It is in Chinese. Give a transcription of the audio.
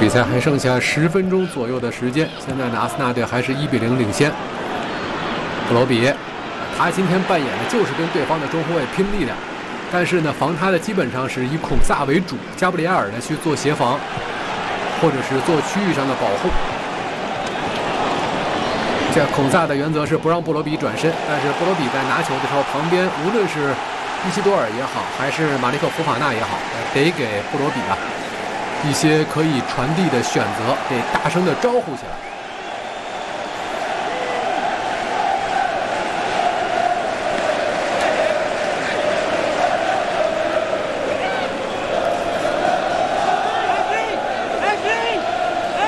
比赛还剩下10分钟左右的时间，现在呢，阿森纳队还是1比0领先。布罗比，他今天扮演的就是跟对方的中后卫拼力量，但是呢，防他的基本上是以孔萨为主，加布里埃尔呢去做协防，或者是做区域上的保护。这孔萨的原则是不让布罗比转身，但是布罗比在拿球的时候，旁边无论是伊西多尔也好，还是马利克·福法纳也好，得给布罗比一些可以传递的选择，得大声的招呼起来。